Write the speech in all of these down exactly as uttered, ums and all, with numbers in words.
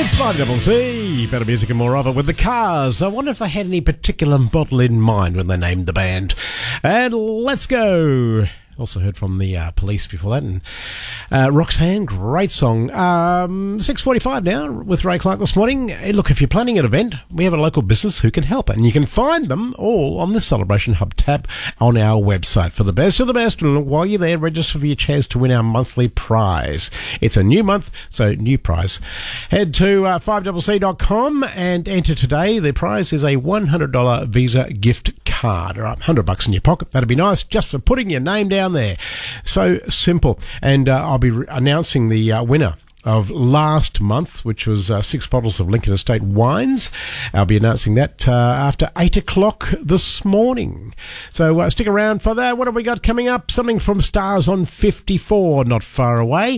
It's five double C, better music and more of it with the Cars. I wonder if they had any particular model in mind when they named the band. And let's go. Also heard from the uh, Police before that. And uh, Roxanne, great song. Um, six forty-five now with Ray Clark this morning. Hey, look, if you're planning an event, we have a local business who can help. And you can find them all on the Celebration Hub tab on our website. For the best of the best, and while you're there, register for your chance to win our monthly prize. It's a new month, so new prize. Head to uh, five double C dot com and enter today. The prize is a one hundred dollars Visa gift card. All right, one hundred bucks in your pocket. That'd be nice just for putting your name down there. So simple. And uh, I'll be re- announcing the uh, winner of last month, which was uh, six bottles of Lincoln Estate wines. I'll be announcing that uh, after eight o'clock this morning. So uh, stick around for that. What have we got coming up? Something from Stars on fifty-four, not far away.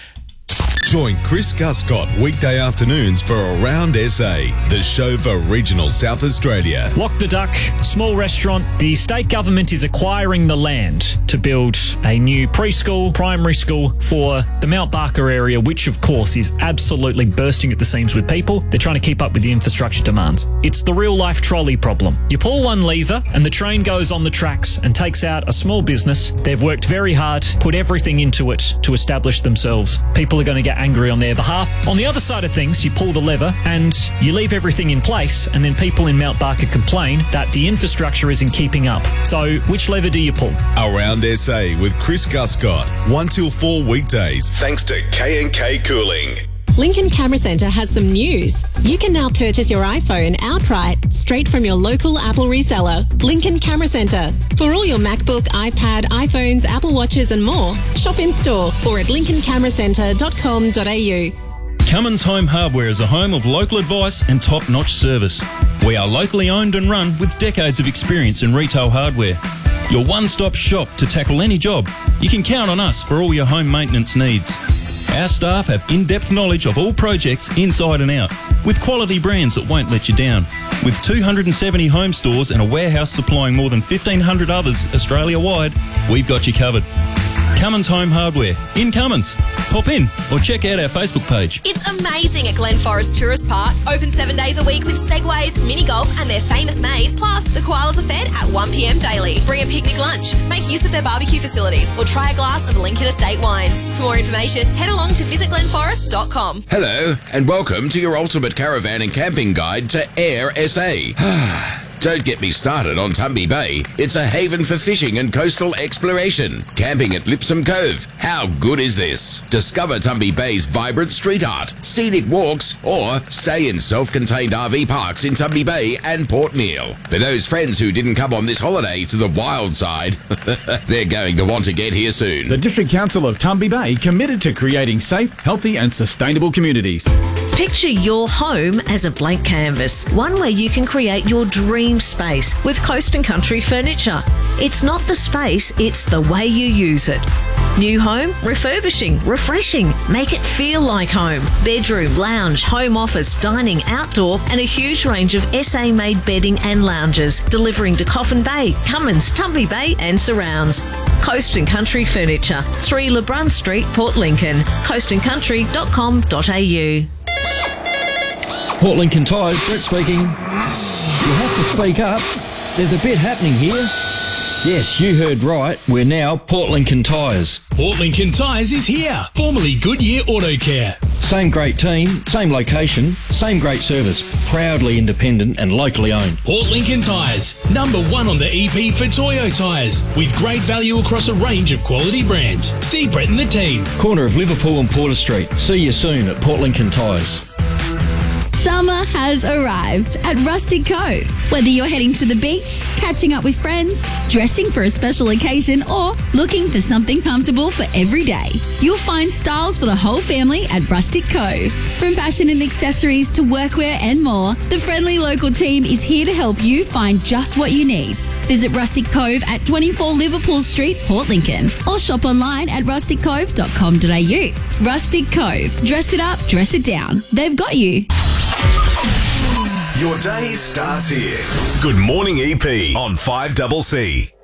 Join Chris Guscott weekday afternoons for Around S A, the show for regional South Australia. Lock the Duck, small restaurant. The state government is acquiring the land to build a new preschool, primary school for the Mount Barker area, which of course is absolutely bursting at the seams with people. They're trying to keep up with the infrastructure demands. It's the real life trolley problem. You pull one lever and the train goes on the tracks and takes out a small business. They've worked very hard, put everything into it to establish themselves. People are going to get angry on their behalf. On the other side of things, you pull the lever and you leave everything in place, and then people in Mount Barker complain that the infrastructure isn't keeping up. So which lever do you pull? Around S A with Chris Guscott, one till four weekdays, thanks to K and K Cooling. Lincoln Camera Centre has some news. You can now purchase your iPhone outright straight from your local Apple reseller, Lincoln Camera Centre. For all your MacBook, iPad, iPhones, Apple Watches and more, shop in store or at lincoln camera centre dot com dot a u. Cummins Home Hardware is a home of local advice and top-notch service. We are locally owned and run with decades of experience in retail hardware. Your one-stop shop to tackle any job. You can count on us for all your home maintenance needs. Our staff have in-depth knowledge of all projects inside and out, with quality brands that won't let you down. With two hundred seventy home stores and a warehouse supplying more than fifteen hundred others Australia-wide, we've got you covered. Cummins Home Hardware, in Cummins. Pop in or check out our Facebook page. It's amazing at Glen Forest Tourist Park. Open seven days a week with segways, mini golf and their famous maze. Plus, the koalas are fed at one p m daily. Bring a picnic lunch, make use of their barbecue facilities or try a glass of Lincoln Estate wines. For more information, head along to visit glen forest dot com. Hello and welcome to your ultimate caravan and camping guide to Air S A. Don't get me started on Tumby Bay. It's a haven for fishing and coastal exploration. Camping at Lipsum Cove. How good is this? Discover Tumby Bay's vibrant street art, scenic walks, or stay in self-contained R V parks in Tumby Bay and Port Neal. For those friends who didn't come on this holiday to the wild side, they're going to want to get here soon. The District Council of Tumby Bay committed to creating safe, healthy and sustainable communities. Picture your home as a blank canvas, one where you can create your dream space with Coast and Country Furniture. It's not the space, it's the way you use it. New home, refurbishing, refreshing, make it feel like home. Bedroom, lounge, home office, dining, outdoor and a huge range of S A-made bedding and lounges, delivering to Coffin Bay, Cummins, Tumby Bay and surrounds. Coast and Country Furniture, three LeBrun Street, Port Lincoln, coast and country dot com dot a u. Port Lincoln Tyres, Brett speaking. You have to speak up. There's a bit happening here. Yes, you heard right. We're now Port Lincoln Tyres. Port Lincoln Tyres is here, formerly Goodyear Auto Care. Same great team, same location, same great service. Proudly independent and locally owned. Port Lincoln Tyres, number one on the E P for Toyo tyres, with great value across a range of quality brands. See Brett and the team. Corner of Liverpool and Porter Street. See you soon at Port Lincoln Tyres. Summer has arrived at Rustic Cove. Whether you're heading to the beach, catching up with friends, dressing for a special occasion, or looking for something comfortable for every day, you'll find styles for the whole family at Rustic Cove. From fashion and accessories to workwear and more, the friendly local team is here to help you find just what you need. Visit Rustic Cove at twenty-four Liverpool Street, Port Lincoln, or shop online at rustic cove dot com dot a u. Rustic Cove. Dress it up, dress it down. They've got you. Your day starts here. Good morning, E P on five double C.